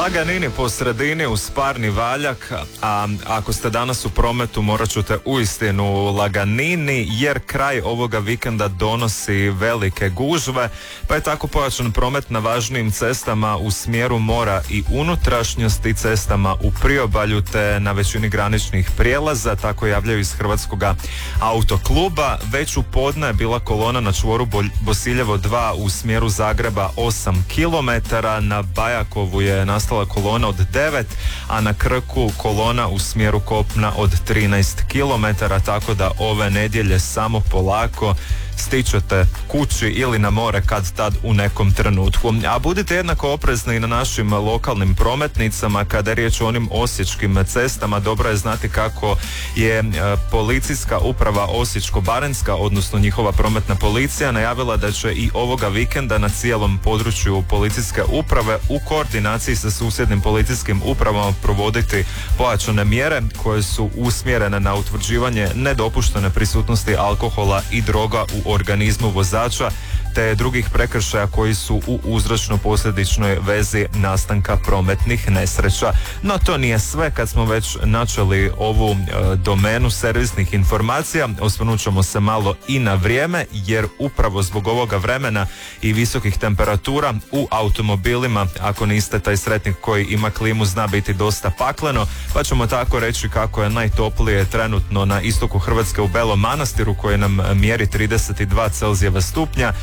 Laganini po sredini uz parni valjak, a ako ste danas u prometu morat ćete uistinu laganini jer kraj ovoga vikenda donosi velike gužve, pa je tako pojačan promet na važnijim cestama u smjeru mora i unutrašnjosti, cestama u priobalju te na većini graničnih prijelaza, tako javljaju iz Hrvatskog autokluba. Već u podne je bila kolona na čvoru Bosiljevo 2 u smjeru Zagreba 8 km, na Bajakovu je nastala kolona od 9, a na Krku kolona u smjeru kopna od 13 km, tako da ove nedjelje samo polako stičete kući ili na more kad tad u nekom trenutku. A budite jednako oprezni i na našim lokalnim prometnicama. Kada je riječ o onim osječkim cestama, dobro je znati kako je policijska uprava Osječko-baranjska, odnosno njihova prometna policija, najavila da će i ovoga vikenda na cijelom području policijske uprave u koordinaciji sa susjednim policijskim upravama provoditi pojačane mjere koje su usmjerene na utvrđivanje nedopuštene prisutnosti alkohola i droga u organizmu vozača te drugih prekršaja koji su u uzročno-posljedičnoj vezi nastanka prometnih nesreća. No to nije sve. Kad smo već načeli ovu domenu servisnih informacija, osvrnut ćemo se malo i na vrijeme, jer upravo zbog ovoga vremena i visokih temperatura u automobilima, ako niste taj sretnik koji ima klimu, zna biti dosta pakleno, pa ćemo tako reći kako je najtoplije trenutno na istoku Hrvatske u Belom Manastiru koji nam mjeri 32 Celzijeva stupnja,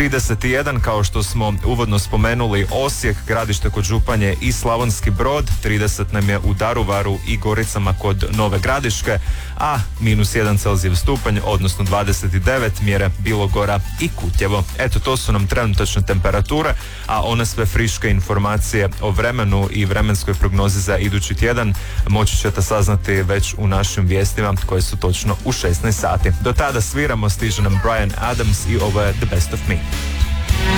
31 kao što smo uvodno spomenuli Osijek, Gradište kod Županje i Slavonski Brod, 30 nam je u Daruvaru i Goricama kod Nove Gradiške, a -1 Celzijev stupanj, odnosno 29 mjere Bilogora i Kutjevo. Eto, to su nam trenutačne temperature, a one sve friške informacije o vremenu i vremenskoj prognozi za idući tjedan moći ćete saznati već u našim vijestima koje su točno u 16 sati. Do tada sviramo, stiže nam Bryan Adams i ovo je The Best of Me.